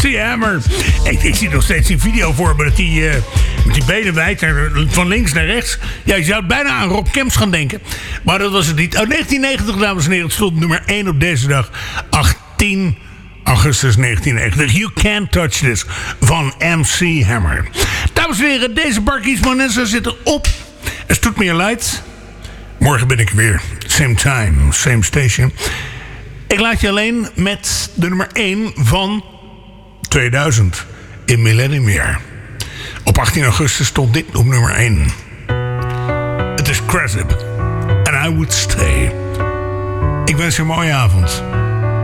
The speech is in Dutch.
MC Hammer. Ik zie nog steeds die video voor me dat die met die benen wijd van links naar rechts. Ja, je zou het bijna aan Rob Kemps gaan denken. Maar dat was het niet. Uit 1990, dames en heren, het stond nummer 1 op deze dag. 18 augustus 1990. You Can't Touch This van MC Hammer. Dames en heren, deze Barkies Monessa zitten op. Het doet me light. Morgen ben ik weer. Same time, same station. Ik laat je alleen met de nummer 1 van 2000 in Millennium Year. Op 18 augustus stond dit op nummer 1. Het is Krasip. And I Would Stay. Ik wens je een mooie avond.